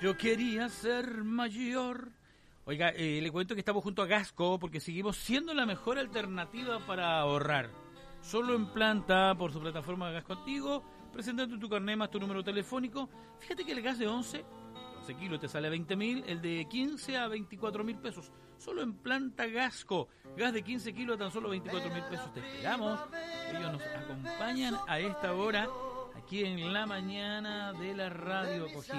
Yo quería ser mayor. Oiga, le cuento que estamos junto a Gasco porque seguimos siendo la mejor alternativa para ahorrar. Solo en planta por su plataforma Gas Contigo, presentando tu carnet más tu número telefónico. Fíjate que el gas de 11 kilos te sale a 20.000, el de 15 a 24.000 pesos. Solo en planta Gasco. Gas de 15 kilos a tan solo 24.000 pesos. Te esperamos. Ellos nos acompañan a esta hora aquí en la mañana de la radio Coquimbo.